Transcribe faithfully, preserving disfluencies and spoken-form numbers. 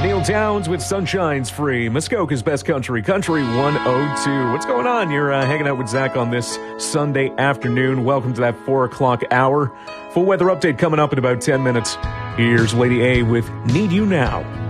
Neil Downs with Sunshine's Free, Muskoka's Best Country, Country one oh two. What's going on? You're uh, hanging out with Zach on this Sunday afternoon. Welcome to that four o'clock hour. Full weather update coming up in about ten minutes. Here's Lady A with Need You Now.